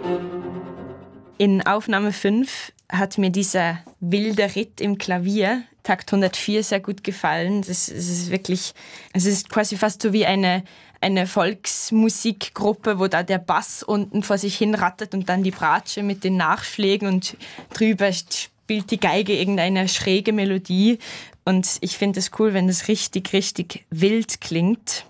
In Aufnahme 5 hat mir dieser wilde Ritt im Klavier, Takt 104, sehr gut gefallen. Es ist wirklich, es ist quasi fast so wie eine Volksmusikgruppe, wo da der Bass unten vor sich hin rattert und dann die Bratsche mit den Nachschlägen und drüber spielt die Geige irgendeine schräge Melodie. Und ich finde es cool, wenn das richtig, richtig wild klingt.